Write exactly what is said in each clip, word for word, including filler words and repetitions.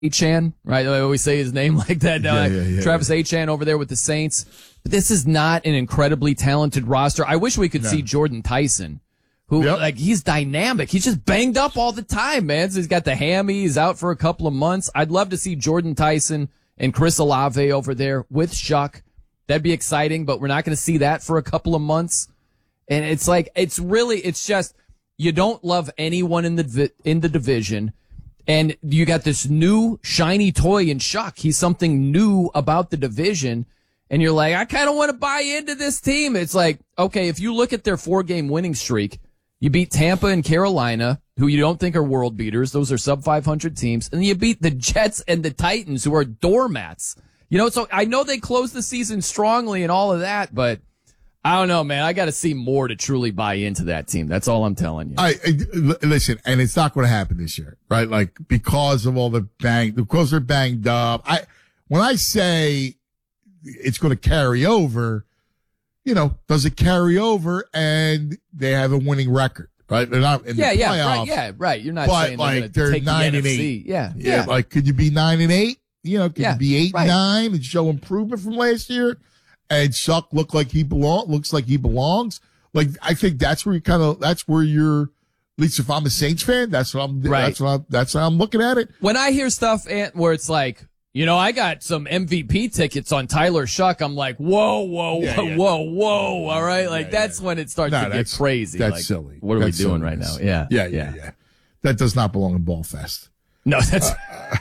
Achane, right? I always say his name like that. Yeah, Uh, yeah, yeah, Travis yeah. Achane over there with the Saints. But this is not an incredibly talented roster. I wish we could No. see Jordan Tyson, who, Yep. like, he's dynamic. He's just banged up all the time, man. So he's got the hammy. He's out for a couple of months. I'd love to see Jordan Tyson and Chris Olave over there with Shuck. That'd be exciting, but we're not going to see that for a couple of months. And it's like, it's really, it's just, you don't love anyone in the, vi- in the division. And you got this new shiny toy in Shuck. He's something new about the division. And you're like, I kind of want to buy into this team. It's like, okay, if you look at their four game winning streak, you beat Tampa and Carolina, who you don't think are world beaters. Those are sub five hundred teams. And you beat the Jets and the Titans, who are doormats. You know, so I know they closed the season strongly and all of that, but I don't know, man. I got to see more to truly buy into that team. That's all I'm telling you. I, I listen, and it's not going to happen this year, right? Like because of all the bang, because they're banged up. I when I say it's going to carry over, you know, does it carry over and they have a winning record, right? They're not in yeah, the yeah, playoffs, right, yeah, right. You're not but saying like they're, they're take nine the and N F C. eight. Yeah, yeah, yeah. Like could you be nine and eight? You know, could Yeah, you be eight right. and nine and show improvement from last year? And Shuck look like he belong, looks like he belongs. Like I think that's where you kind of that's where you're. At least if I'm a Saints fan, that's what I'm. Right. That's what I'm, that's how I'm looking at it. When I hear stuff, Ant, where it's like, you know, I got some M V P tickets on Tyler Shuck, I'm like, whoa, whoa, whoa, Yeah, yeah. whoa, whoa. All right, like Yeah, that's yeah. when it starts No, to get that's- crazy. That's like, silly. What are That's we doing right now? silliness. Yeah, yeah, yeah, yeah. That does not belong in Ball Fest. No, that's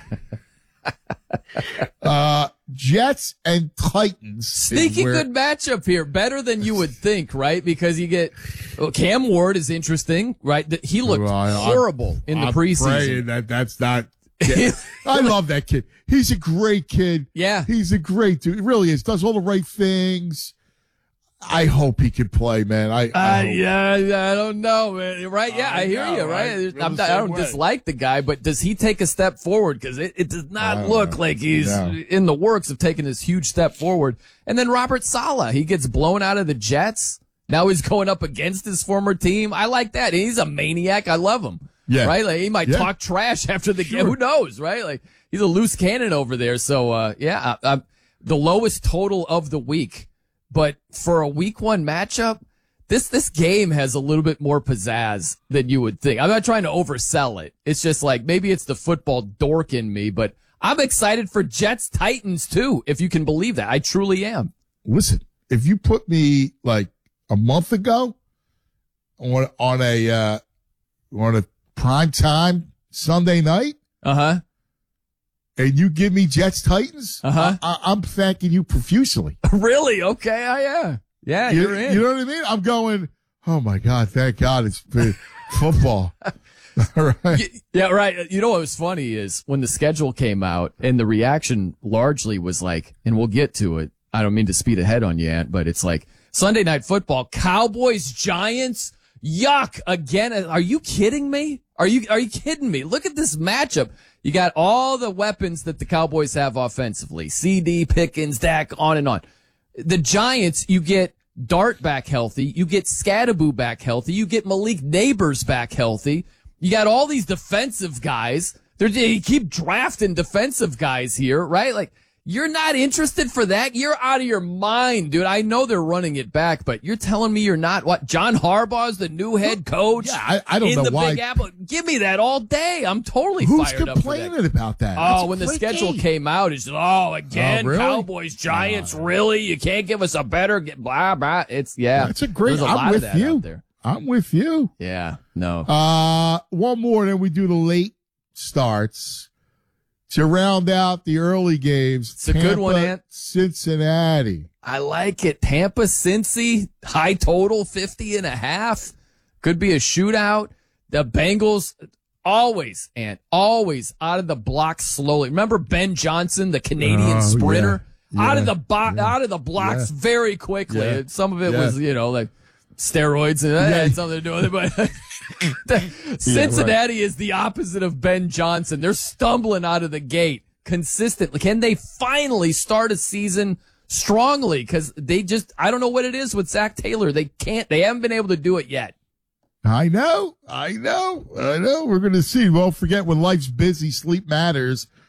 Uh, Jets and Titans. is sneaky where- good matchup here. Better than you would think, right? Because you get well, Cam Ward is interesting, right? Th- He looked Well, I- horrible in the I'm preseason. praying that that's not. I love that kid. He's a great kid. Yeah. He's a great dude. He really is. Does all the right things. I hope he can play, man. I, I Uh, hope. yeah, I don't know, man. Right? Yeah, I, I hear know, you. right? Right? Feel I'm the not, I same don't way. dislike the guy, but does he take a step forward? Because it, it does not I don't look know. like he's No. in the works of taking this huge step forward. And then Robert Saleh, he gets blown out of the Jets. Now he's going up against his former team. I like that. He's a maniac. I love him. Yeah. Right? Like he might Yeah. talk trash after the game. Sure. Who knows? Right? Like he's a loose cannon over there. So uh, yeah, I, I, the lowest total of the week, but for a week one matchup. This this game has a little bit more pizzazz than you would think. I'm not trying to oversell it. It's just like maybe it's the football dork in me, but I'm excited for Jets Titans too, if you can believe that. I truly am. Listen, if you put me like a month ago on on a uh, on a prime time Sunday night, Uh huh. and you give me Jets Titans, Uh-huh. I, I, I'm thanking you profusely. Really? Okay. I yeah. Yeah, You, you're in. you know what I mean? I'm going, oh my God, thank God it's been football. All right. Y- Yeah, right. You know what was funny is when the schedule came out and the reaction largely was like, and we'll get to it. I don't mean to speed ahead on you, Ant, but it's like Sunday Night Football, Cowboys, Giants, yuck again. Are you kidding me? Are you, are you kidding me? Look at this matchup. You got all the weapons that the Cowboys have offensively. C D, Pickens, Dak, on and on. The Giants, you get Dart back healthy. You get Scadaboo back healthy. You get Malik Neighbors back healthy. You got all these defensive guys. They're, you keep drafting defensive guys here, right? Like, you're not interested for that? You're out of your mind, dude. I know they're running it back, but you're telling me you're not. What? John Harbaugh's the new head coach? Yeah, I, I don't in know the why. Big Apple. Give me that all day. I'm totally Who's fired up for that. complaining about that? Oh, That's a when the great schedule game. came out, it's oh again, Oh, really? Cowboys, Giants, really? You can't give us a better get blah blah. It's yeah. That's a great. There's a I'm lot with of that you. out there. I'm with you. Yeah, no. Uh, one more, then we do the late starts to round out the early games. It's a good one, Tampa, Ant. Cincinnati. I like it. Tampa, Cincy, high total, fifty and a half. Could be a shootout. The Bengals always, and always out of the blocks slowly. Remember Ben Johnson, the Canadian Oh, sprinter? yeah. Out of Yeah. the bo- Yeah. out of the blocks Yeah. very quickly. Yeah. Some of it Yeah. was, you know, like steroids and that Yeah. had something to do with it, but Cincinnati is the opposite of Ben Johnson. They're stumbling out of the gate consistently. Can they finally start a season strongly? Because they just, I don't know what it is with Zach Taylor. They can't, they haven't been able to do it yet. I know. I know. I know. We're going to see. Don't forget, when life's busy, sleep matters.